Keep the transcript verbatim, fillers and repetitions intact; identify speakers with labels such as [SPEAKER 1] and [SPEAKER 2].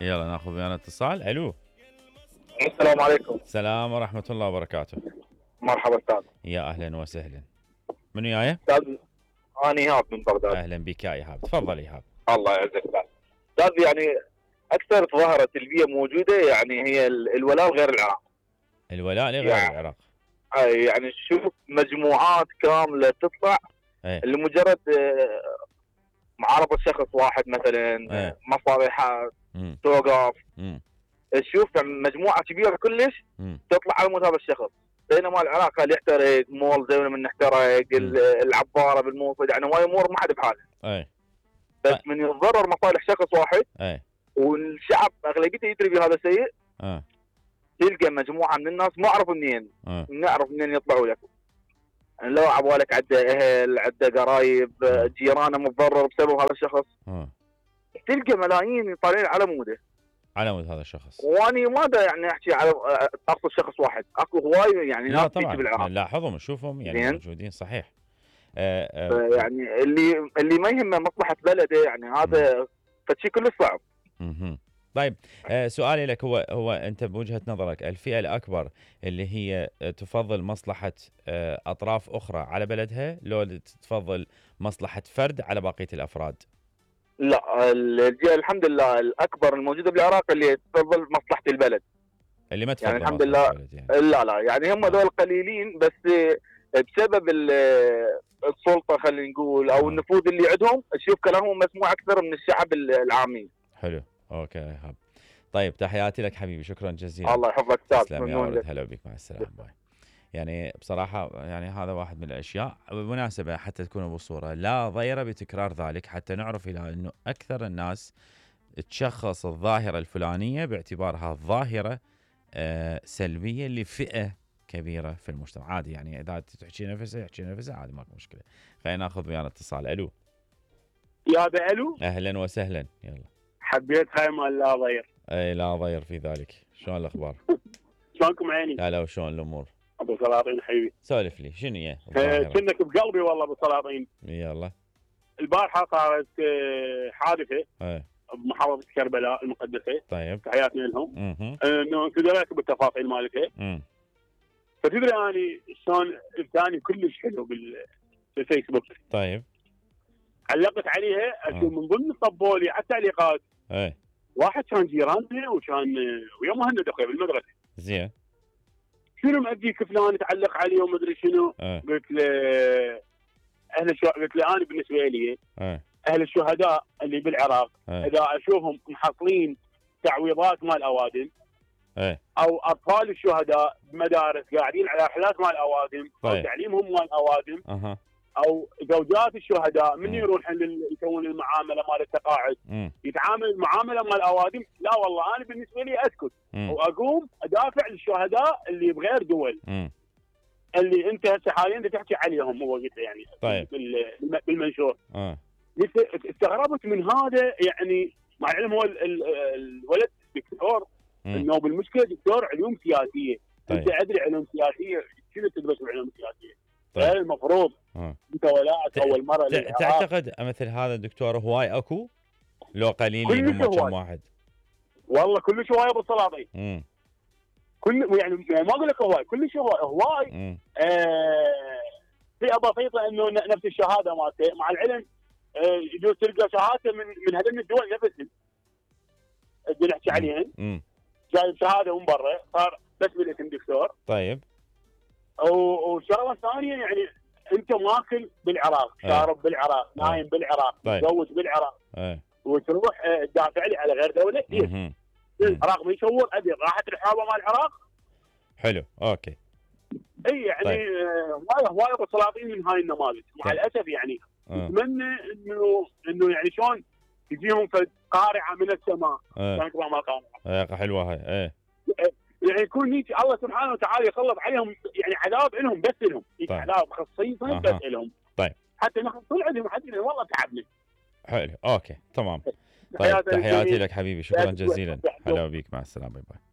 [SPEAKER 1] يلا ناخذ ويانا اتصال. الو.
[SPEAKER 2] السلام عليكم.
[SPEAKER 1] السلام ورحمة الله وبركاته.
[SPEAKER 2] مرحبا استاذ.
[SPEAKER 1] يا اهلا وسهلا. من وياي؟
[SPEAKER 2] استاذ انا ايهاب من بغداد.
[SPEAKER 1] اهلا بك يا ايهاب، تفضل ايهاب.
[SPEAKER 2] الله يعزك استاذ. استاذ يعني اكثر ظاهره سلبيه موجوده يعني هي ال- الولاء غير العراق.
[SPEAKER 1] الولاء لغير
[SPEAKER 2] يعني
[SPEAKER 1] العراق.
[SPEAKER 2] أي يعني شوف مجموعات كامله تطلع
[SPEAKER 1] ايه
[SPEAKER 2] لمجرد آه، معارضه شخص واحد مثلا،
[SPEAKER 1] ايه
[SPEAKER 2] مصالحات
[SPEAKER 1] امم
[SPEAKER 2] توقف.
[SPEAKER 1] امم
[SPEAKER 2] تشوف يعني مجموعه كبيره كلش
[SPEAKER 1] امم
[SPEAKER 2] تطلع على مود هذا الشخص. بينما العراق اللي يحترق مول زي من نحترق
[SPEAKER 1] مم.
[SPEAKER 2] العباره بالموصل، يعني هواي امور ما حد بحاله.
[SPEAKER 1] ايه
[SPEAKER 2] بس
[SPEAKER 1] طيب.
[SPEAKER 2] من يتضرر مصالح شخص واحد
[SPEAKER 1] ايه
[SPEAKER 2] والشعب اغلبيته يدري بهذا الشيء،
[SPEAKER 1] اه
[SPEAKER 2] تلقى مجموعه من الناس ما اعرف منين
[SPEAKER 1] اه
[SPEAKER 2] نعرف منين يطلعوا لك. يعني لو عبالك عده اهل عده قرايب
[SPEAKER 1] آه.
[SPEAKER 2] جيرانه متضرر بسبب هذا الشخص،
[SPEAKER 1] اه
[SPEAKER 2] تلقى ملايين طالعين على موده.
[SPEAKER 1] على مود هذا الشخص.
[SPEAKER 2] واني ما دا يعني احكي على اقصد شخص واحد، اكو هواي يعني
[SPEAKER 1] لا
[SPEAKER 2] ناس
[SPEAKER 1] طبعا
[SPEAKER 2] تيجي بالعراق.
[SPEAKER 1] نلاحظهم نشوفهم يعني
[SPEAKER 2] زين.
[SPEAKER 1] موجودين صحيح. آه آه
[SPEAKER 2] يعني اللي اللي ما يهمه مصلحه بلده يعني هذا فشي كله صعب.
[SPEAKER 1] مهم. طيب آه سؤالي لك هو هو انت بوجهة نظرك الفئة الاكبر اللي هي آه، تفضل مصلحة آه اطراف اخرى على بلدها، لو تفضل مصلحة فرد على بقية الافراد؟
[SPEAKER 2] لا الجهه الحمد لله الاكبر الموجوده بالعراق اللي تفضل مصلحه البلد.
[SPEAKER 1] اللي ما تفضل
[SPEAKER 2] يعني الحمد
[SPEAKER 1] مصلحة
[SPEAKER 2] لله.
[SPEAKER 1] البلد يعني.
[SPEAKER 2] لا لا يعني هم
[SPEAKER 1] آه.
[SPEAKER 2] دول قليلين بس بسبب ال- السلطه خلينا نقول او
[SPEAKER 1] آه.
[SPEAKER 2] النفوذ اللي عندهم تشوف كلامهم مسموع اكثر من الشعب العامي.
[SPEAKER 1] حلو اوكي يا ايهاب. طيب تحياتي لك حبيبي، شكرا جزيلا.
[SPEAKER 2] الله يحفظك استاذ.
[SPEAKER 1] تسلم يا
[SPEAKER 2] ممنون
[SPEAKER 1] ولد،
[SPEAKER 2] لك.
[SPEAKER 1] هلا بك، مع السلامه باي. يعني بصراحة يعني هذا واحد من الأشياء بالمناسبة حتى تكون بالصورة لا ضير بتكرار ذلك، حتى نعرف إلى أنه أكثر الناس تشخص الظاهرة الفلانية باعتبارها ظاهرة آه سلبية لفئة كبيرة في المجتمع. عادي يعني إذا تحكي نفسها يحكي نفسها عادي ماكو مشكلة. خلينا ناخذ ويانا اتصال. ألو.
[SPEAKER 3] يا بألو.
[SPEAKER 1] أهلا وسهلا. يلا.
[SPEAKER 3] حبيت خيمة لا ضير.
[SPEAKER 1] أي لا ضير في ذلك. شلون الأخبار؟
[SPEAKER 3] شلونكم عيني؟
[SPEAKER 1] هلا وشلون الأمور؟
[SPEAKER 3] ابو سلاطين حبيبي.
[SPEAKER 1] سولف لي شنو هي
[SPEAKER 3] آه،
[SPEAKER 1] الظاهرة؟
[SPEAKER 3] كنك بقلبي والله ابو سلاطين.
[SPEAKER 1] يلا.
[SPEAKER 3] البارحه صارت آه، حادثه
[SPEAKER 1] ايه
[SPEAKER 3] بمحافظه كربلاء المقدسه،
[SPEAKER 1] طيب.
[SPEAKER 3] تحياتنا لهم.
[SPEAKER 1] اها
[SPEAKER 3] انه كذلك بالتفاصيل مالتها.
[SPEAKER 1] امم
[SPEAKER 3] فتدري اني شلون الثاني كلش حلو بال- بالفيسبوك،
[SPEAKER 1] طيب.
[SPEAKER 3] علقت عليها اشوف
[SPEAKER 1] آه.
[SPEAKER 3] من ضمن طبولي على التعليقات
[SPEAKER 1] ايه
[SPEAKER 3] واحد كان جيراننا وكان آه، ويا مهند اخوي بالمدرسه.
[SPEAKER 1] زين.
[SPEAKER 3] شنو مأديك فلان تعلق عليه ومدري شنو.
[SPEAKER 1] ايه
[SPEAKER 3] قلت له اهل الشو... قلت له انا بالنسبه لي
[SPEAKER 1] ايه
[SPEAKER 3] اهل الشهداء اللي بالعراق
[SPEAKER 1] ايه
[SPEAKER 3] اذا اشوفهم محصلين تعويضات مال اوادم
[SPEAKER 1] ايه
[SPEAKER 3] او اطفال الشهداء بمدارس قاعدين على رحلات مال اوادم او
[SPEAKER 1] طيب.
[SPEAKER 3] تعليمهم مال اوادم
[SPEAKER 1] اها
[SPEAKER 3] او زوجات الشهداء من
[SPEAKER 1] مم.
[SPEAKER 3] يروح لل- يكون المعامله مال التقاعد
[SPEAKER 1] امم
[SPEAKER 3] يتعامل المعامله مال اوادم. لا والله انا بالنسبه لي اسكت
[SPEAKER 1] امم
[SPEAKER 3] واقوم ادافع للشهداء اللي بغير دول
[SPEAKER 1] امم
[SPEAKER 3] اللي انت هسه حاليا انت تحكي عليهم. هو قلت يعني
[SPEAKER 1] طيب.
[SPEAKER 3] بال- بالمنشور.
[SPEAKER 1] اه
[SPEAKER 3] قلت استغربت من هذا يعني، مع العلم هو ال- ال- الولد دكتور
[SPEAKER 1] مم.
[SPEAKER 3] انه بالمشكله دكتور علوم سياسيه.
[SPEAKER 1] طيب.
[SPEAKER 3] انت ادري علوم سياسيه شنو تدرس بعلوم سياسيه؟
[SPEAKER 1] طيب.
[SPEAKER 3] غير المفروض
[SPEAKER 1] اه
[SPEAKER 3] انت ولات
[SPEAKER 1] ت-
[SPEAKER 3] اول مره
[SPEAKER 1] ت-
[SPEAKER 3] للعراق.
[SPEAKER 1] تعتقد مثل هذا الدكتور هواي اكو لو قليلين
[SPEAKER 3] كلش
[SPEAKER 1] هم كم
[SPEAKER 3] هواي.
[SPEAKER 1] واحد؟
[SPEAKER 3] والله كلش هواي ابو السلاطين.
[SPEAKER 1] امم
[SPEAKER 3] كل يعني يعني ما اقول لك هواي كلش هواي هواي.
[SPEAKER 1] امم
[SPEAKER 3] آه فئه بسيطه انه ن- نفس الشهاده مالته. مع العلم آه يجوز تلقى شهادته من من هذول الدول نفسهم اللي نحكي عليهن
[SPEAKER 1] امم
[SPEAKER 3] جايب شهاده من برا صار بس بالاسم دكتور.
[SPEAKER 1] طيب.
[SPEAKER 3] و- والشغله الثانيه يعني انت ماكل بالعراق،
[SPEAKER 1] آه.
[SPEAKER 3] شارب بالعراق،
[SPEAKER 1] آه.
[SPEAKER 3] نايم بالعراق،
[SPEAKER 1] طيب.
[SPEAKER 3] متزوج بالعراق،
[SPEAKER 1] ايه
[SPEAKER 3] وتروح آه، تدافع لي على غير دوله. إيه.
[SPEAKER 1] مهم.
[SPEAKER 3] العراق ما يشور ابي راحت الحرابه مال العراق.
[SPEAKER 1] حلو اوكي.
[SPEAKER 3] اي يعني
[SPEAKER 1] طيب.
[SPEAKER 3] آه، هواي هواي ابو سلاطين من هاي النماذج. مع
[SPEAKER 1] طيب.
[SPEAKER 3] الاسف يعني
[SPEAKER 1] اه
[SPEAKER 3] اتمنى انه انه يعني شلون يجيهم فد قارعه من السماء.
[SPEAKER 1] ايه
[SPEAKER 3] كانت ما قارعه
[SPEAKER 1] إيه، حلوه هاي. ايه
[SPEAKER 3] يعني يكون هيك الله سبحانه وتعالى يسلط عليهم يعني عذاب لهم بس لهم، هيك
[SPEAKER 1] طيب.
[SPEAKER 3] عذاب خصيصا
[SPEAKER 1] أها.
[SPEAKER 3] بس لهم.
[SPEAKER 1] طيب.
[SPEAKER 3] حتى ناخذ طول عندهم حتى والله تعبنا.
[SPEAKER 1] حلو اوكي تمام. طيب
[SPEAKER 3] تحياتي
[SPEAKER 1] تحياتي
[SPEAKER 3] للجميع.
[SPEAKER 1] لك حبيبي، شكرا
[SPEAKER 3] لا تقول-
[SPEAKER 1] جزيلا.
[SPEAKER 3] لا تقول.
[SPEAKER 1] هلا بيك، مع السلامه باي باي.